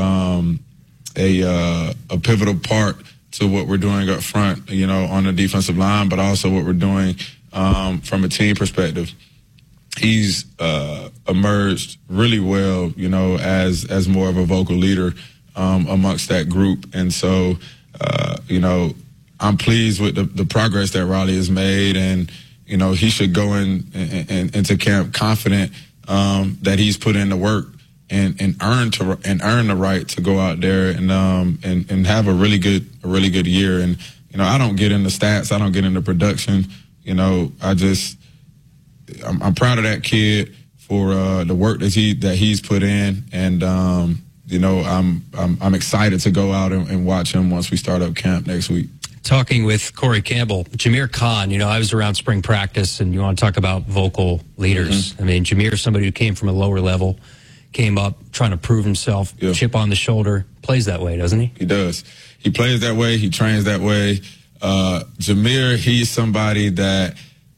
a pivotal part to what we're doing up front, you know, on the defensive line, but also what we're doing from a team perspective. He's emerged really well, you know, as more of a vocal leader amongst that group. And so, you know, I'm pleased with the progress that Riley has made, and you know, he should go into camp confident that he's put in the work and earn the right to go out there and have a really good year. And you know, I don't get into stats, I don't get into production. You know, I'm proud of that kid for the work that he's put in, and you know, I'm excited to go out and watch him once we start up camp next week. Talking with Corey Campbell, Jameer Khan, you know, I was around spring practice, and you want to talk about vocal leaders. Mm-hmm. I mean, Jameer is somebody who came from a lower level, came up trying to prove himself, chip on the shoulder, plays that way, doesn't he? He does. He plays that way. He trains that way. Jameer, he's somebody that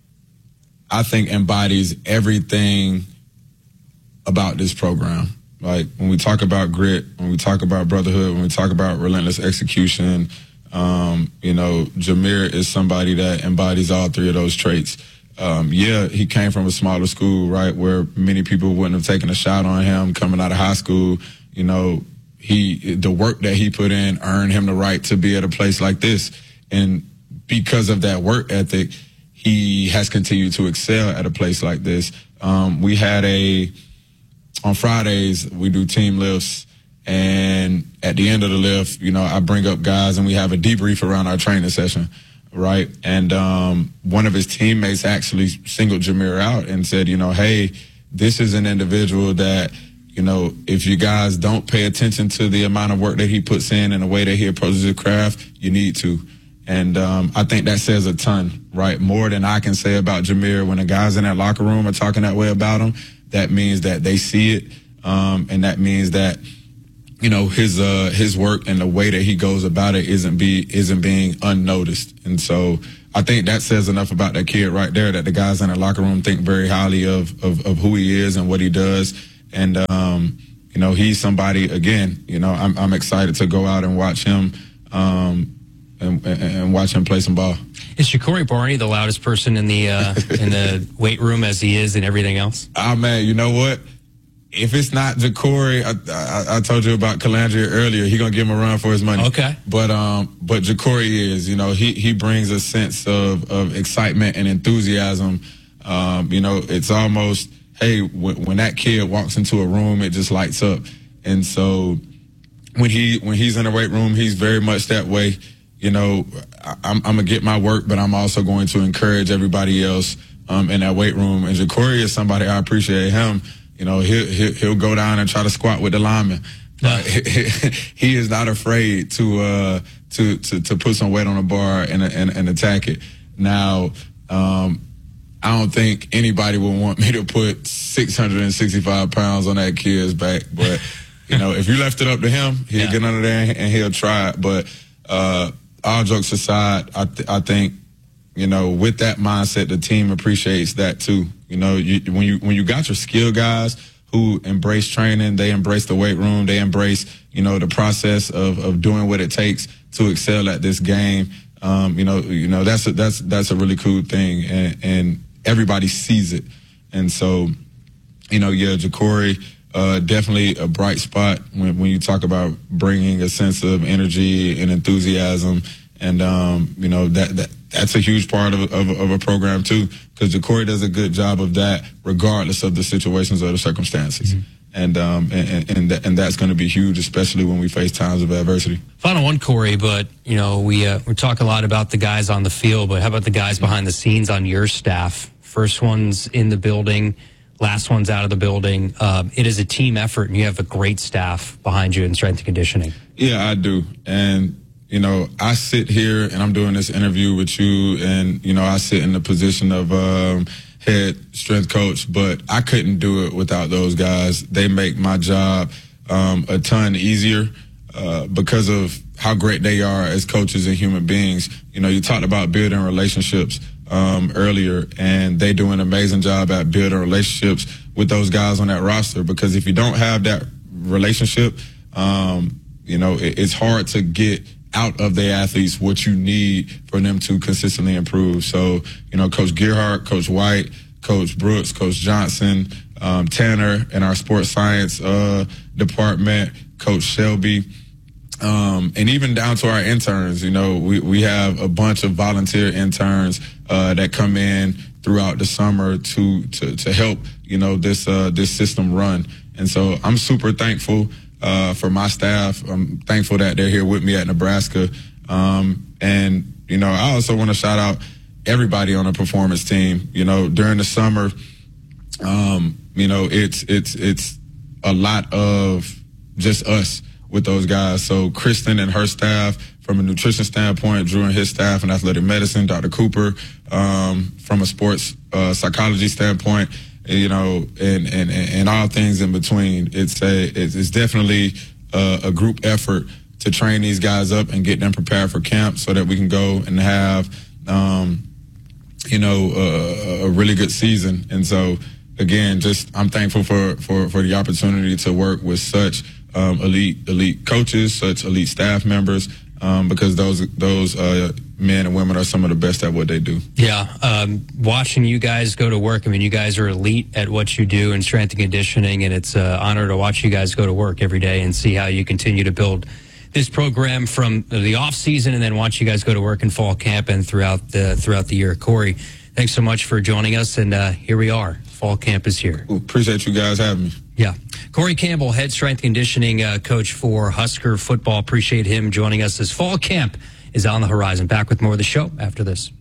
I think embodies everything about this program. Like, when we talk about grit, when we talk about brotherhood, when we talk about relentless execution, you know, Jameer is somebody that embodies all three of those traits. Yeah, he came from a smaller school, right, where many people wouldn't have taken a shot on him coming out of high school. You know, the work that he put in earned him the right to be at a place like this. And because of that work ethic, he has continued to excel at a place like this. We had on Fridays, we do team lifts, and at the end of the lift, you know, I bring up guys and we have a debrief around our training session, right? And one of his teammates actually singled Jameer out and said, you know, hey, this is an individual that, you know, if you guys don't pay attention to the amount of work that he puts in and the way that he approaches his craft, you need to. And I think that says a ton, right? More than I can say about Jameer. When the guys in that locker room are talking that way about him, that means that they see it, and that means that his work and the way that he goes about it isn't being unnoticed. And so I think that says enough about that kid right there, that the guys in the locker room think very highly of who he is and what he does. And, he's somebody, again, I'm excited to go out and watch him, and watch him play some ball. Is Ja'Cory Barney the loudest person in the weight room as he is in everything else? Oh, man, you know what? If it's not Ja'Cory, I told you about Calandria earlier. He gonna give him a run for his money. Okay. But Ja'Cory is, he brings a sense of excitement and enthusiasm. It's almost, hey, when that kid walks into a room, it just lights up. And so when he's in the weight room, he's very much that way. I'm gonna get my work, but I'm also going to encourage everybody else in that weight room. And Ja'Cory is somebody, I appreciate him. He'll go down and try to squat with the lineman. He is not afraid to put some weight on a bar and attack it. Now, I don't think anybody would want me to put 665 pounds on that kid's back. But, if you left it up to him, he'll get under there and he'll try it. But all jokes aside, I think, with that mindset, the team appreciates that too. When you got your skill guys who embrace training, they embrace the weight room, they embrace, the process of doing what it takes to excel at this game. That's a really cool thing, and everybody sees it. And so, Ja'Cory, definitely a bright spot when you talk about bringing a sense of energy and enthusiasm. And, that's a huge part of a program too, because Ja'Cory does a good job of that regardless of the situations or the circumstances. Mm-hmm. And that's going to be huge, especially when we face times of adversity. Final one, Corey, but, we talk a lot about the guys on the field, but how about the guys behind the scenes on your staff? First one's in the building, last one's out of the building. It is a team effort, and you have a great staff behind you in strength and conditioning. Yeah, I do. And I sit here and I'm doing this interview with you, and, I sit in the position of head strength coach, but I couldn't do it without those guys. They make my job a ton easier because of how great they are as coaches and human beings. You talked about building relationships earlier, and they do an amazing job at building relationships with those guys on that roster, because if you don't have that relationship, it's hard to get out of the athletes what you need for them to consistently improve. So, Coach Gerhardt, Coach White, Coach Brooks, Coach Johnson, Tanner in our sports science department, Coach Shelby, and even down to our interns. We have a bunch of volunteer interns that come in throughout the summer to help, this system run. And so I'm super thankful for my staff. I'm thankful that they're here with me at Nebraska. And, I also want to shout out everybody on the performance team. During the summer, it's a lot of just us with those guys. So Kristen and her staff, from a nutrition standpoint, Drew and his staff in athletic medicine, Dr. Cooper, from a sports psychology standpoint, and all things in between. It's definitely a group effort to train these guys up and get them prepared for camp so that we can go and have, a really good season. And so, again, I'm thankful for the opportunity to work with such elite coaches, such elite staff members, because those men and women are some of the best at what they do. Yeah. Watching you guys go to work, you guys are elite at what you do in strength and conditioning, and it's an honor to watch you guys go to work every day and see how you continue to build this program from the off season, and then watch you guys go to work in fall camp and throughout the year. Corey, thanks so much for joining us, and here we are. Fall camp is here. Well, appreciate you guys having me. Yeah. Corey Campbell, head strength conditioning coach for Husker football. Appreciate him joining us as fall camp is on the horizon. Back with more of the show after this.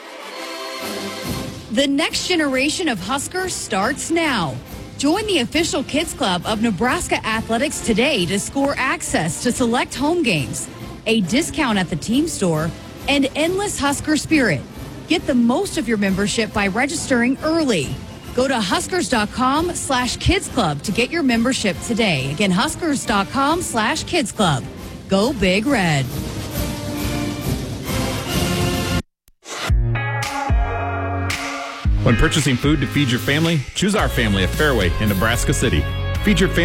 The next generation of Huskers starts now. Join the official Kids Club of Nebraska Athletics today to score access to select home games, a discount at the team store, and endless Husker spirit. Get the most of your membership by registering early. Go to Huskers.com/Kids Club to get your membership today. Again, Huskers.com/Kids Club. Go Big Red. When purchasing food to feed your family, choose our family at Fairway in Nebraska City. Feed your family